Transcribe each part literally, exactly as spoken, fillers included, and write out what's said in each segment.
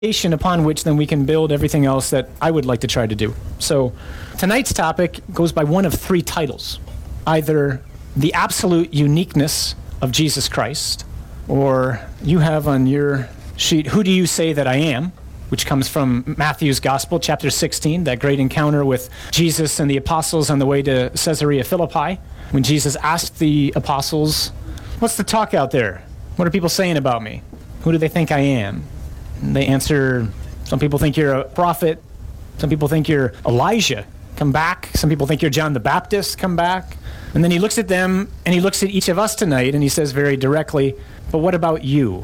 foundation upon which then we can build everything else that I would like to try to do. So tonight's topic goes by one of three titles. Either the absolute uniqueness of Jesus Christ, or you have on your sheet, who do you say that I am? Which comes from Matthew's Gospel, chapter sixteen, that great encounter with Jesus and the apostles on the way to Caesarea Philippi, when Jesus asked the apostles, what's the talk out there? What are people saying about me? Who do they think I am? And they answer, some people think you're a prophet. Some people think you're Elijah, come back. Some people think you're John the Baptist, come back. And then he looks at them, and he looks at each of us tonight, and he says very directly, but what about you?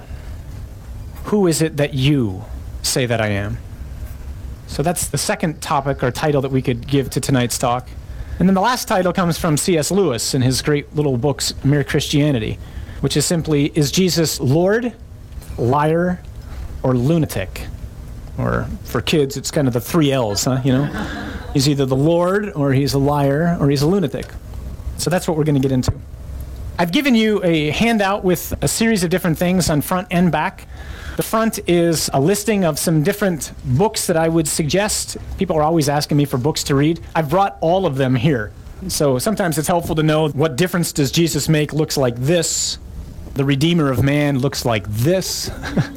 Who is it that you say that I am? So that's the second topic or title that we could give to tonight's talk. And then the last title comes from C S Lewis in his great little books, Mere Christianity, which is simply, is Jesus Lord, liar, or lunatic? Or for kids, it's kind of the three L's, huh? You know, he's either the Lord, or he's a liar, or he's a lunatic. So that's what we're going to get into. I've given you a handout with a series of different things on front and back. The front is a listing of some different books that I would suggest. People are always asking me for books to read. I've brought all of them here. So sometimes it's helpful to know what difference does Jesus make looks like this. The Redeemer of Man looks like this.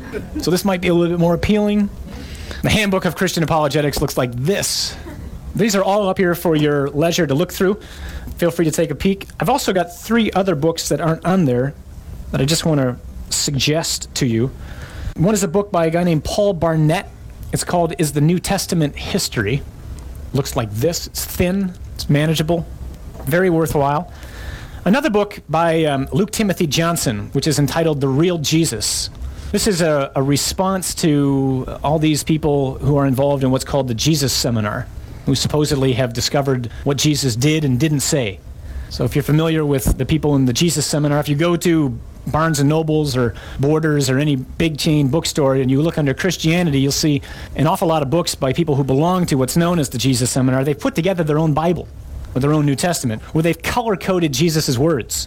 So this might be a little bit more appealing. The Handbook of Christian Apologetics looks like this. These are all up here for your leisure to look through. Feel free to take a peek. I've also got three other books that aren't on there that I just want to suggest to you. One is a book by a guy named Paul Barnett. It's called Is the New Testament History? Looks like this. It's thin. It's manageable. Very worthwhile. Another book by um, Luke Timothy Johnson, which is entitled The Real Jesus. This is a, a response to all these people who are involved in what's called the Jesus Seminar, who supposedly have discovered what Jesus did and didn't say. So if you're familiar with the people in the Jesus Seminar, if you go to Barnes and Nobles or Borders or any big chain bookstore and you look under Christianity, you'll see an awful lot of books by people who belong to what's known as the Jesus Seminar. They've put together their own Bible or their own New Testament where they've color-coded Jesus' words.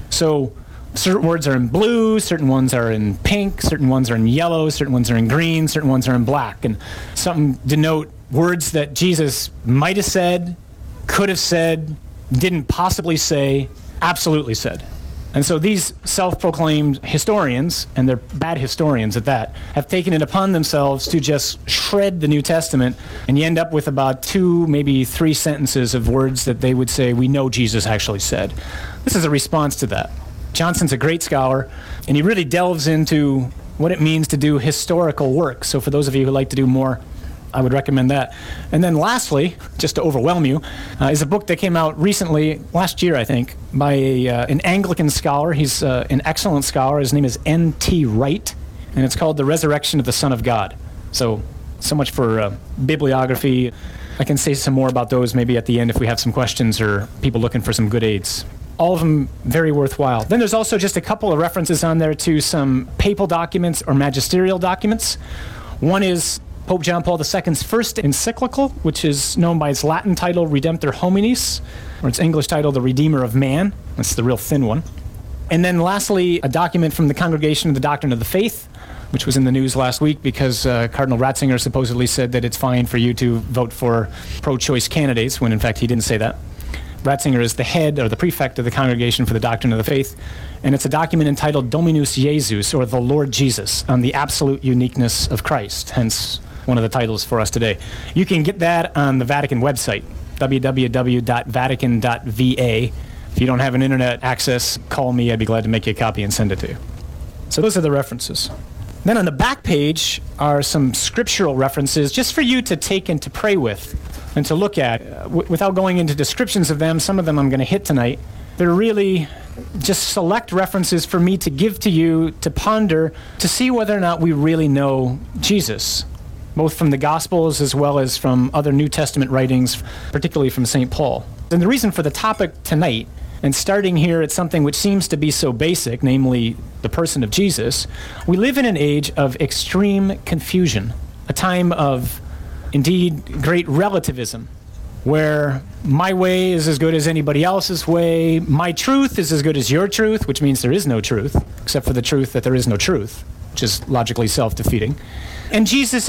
So certain words are in blue, certain ones are in pink, certain ones are in yellow, certain ones are in green, certain ones are in black. And some denote words that Jesus might have said, could have said, didn't possibly say, absolutely said. And so these self-proclaimed historians, and they're bad historians at that, have taken it upon themselves to just shred the New Testament, and you end up with about two, maybe three sentences of words that they would say, we know Jesus actually said. This is a response to that. Johnson's a great scholar, and he really delves into what it means to do historical work. So for those of you who like to do more, I would recommend that. And then lastly, just to overwhelm you, uh, is a book that came out recently, last year I think, by a, uh, an Anglican scholar. He's uh, an excellent scholar. His name is N T Wright, and it's called The Resurrection of the Son of God. So, so much for uh, bibliography. I can say some more about those maybe at the end if we have some questions or people looking for some good aids. All of them very worthwhile. Then there's also just a couple of references on there to some papal documents or magisterial documents. One is Pope John Paul the Second's first encyclical, which is known by its Latin title, Redemptor Hominis, or its English title, The Redeemer of Man. That's the real thin one. And then lastly, a document from the Congregation of the Doctrine of the Faith, which was in the news last week because uh, Cardinal Ratzinger supposedly said that it's fine for you to vote for pro-choice candidates, when in fact he didn't say that. Ratzinger is the head or the prefect of the Congregation for the Doctrine of the Faith, and it's a document entitled Dominus Jesus, or the Lord Jesus, on the absolute uniqueness of Christ, hence one of the titles for us today. You can get that on the Vatican website, w w w dot vatican dot v a. If you don't have an internet access, call me. I'd be glad to make you a copy and send it to you. So those are the references. Then on the back page are some scriptural references just for you to take and to pray with and to look at. Uh, w- without going into descriptions of them, some of them I'm going to hit tonight. They're really just select references for me to give to you to ponder to see whether or not we really know Jesus, both from the Gospels as well as from other New Testament writings, particularly from Saint Paul. And the reason for the topic tonight, and starting here at something which seems to be so basic, namely the person of Jesus, we live in an age of extreme confusion, a time of, indeed, great relativism, where my way is as good as anybody else's way, my truth is as good as your truth, which means there is no truth, except for the truth that there is no truth, which is logically self-defeating. And Jesus